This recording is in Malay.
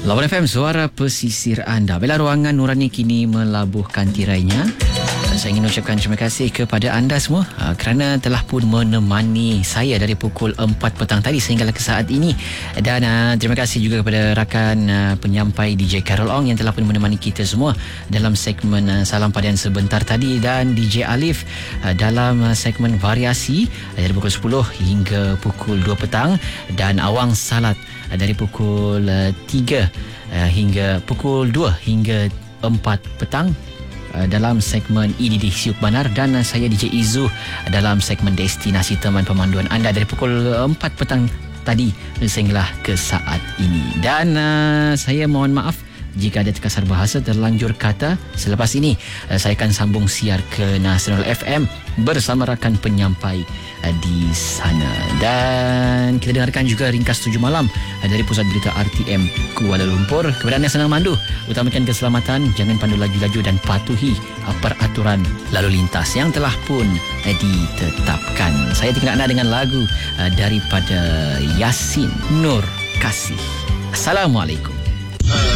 Lawan FM, suara pesisir anda. Bila ruangan Nurani kini melabuhkan tirainya, saya ingin ucapkan terima kasih kepada anda semua kerana telah pun menemani saya dari pukul 4 petang tadi sehinggalah ke saat ini. Dan terima kasih juga kepada rakan penyampai DJ Carol Ong yang telah pun menemani kita semua dalam segmen Salam Padian sebentar tadi, dan DJ Alif dalam segmen variasi dari pukul 10 hingga pukul 2 petang, dan Awang Salat dari pukul 3 hingga pukul 2 hingga 4 petang dalam segmen EDD Siuk Banar, dan saya DJ Izu dalam segmen Destinasi Teman Pemanduan anda dari pukul 4 petang tadi sehinggalah ke saat ini. Dan saya mohon maaf jika ada terkasar bahasa, terlanjur kata. Selepas ini saya akan sambung siar ke Nasional FM bersama rakan penyampai di sana. Dan kita dengarkan juga ringkas 7 malam dari Pusat Berita RTM Kuala Lumpur. Kepada anda senang mandu, utamakan keselamatan, jangan pandu laju-laju dan patuhi peraturan lalu lintas yang telah pun ditetapkan. Saya tinggal anda dengan lagu daripada Yasin Nur Kasih. Assalamualaikum.